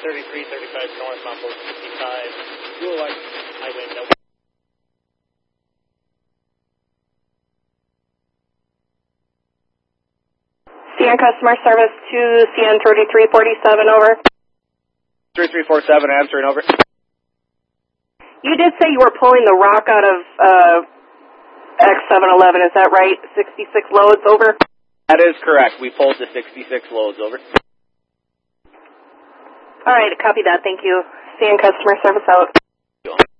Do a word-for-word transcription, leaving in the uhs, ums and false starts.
thirty-three thirty-five north on boat fifty-five. Fuel light, highway no. C N customer service to C N thirty-three forty-seven, over. thirty-three forty-seven, answering, over. You did say you were pulling the rock out of uh, X seven eleven, is that right? sixty-six loads, over? That is correct. We pulled the sixty-six loads, over. All right, copy that, thank you. C N customer service out.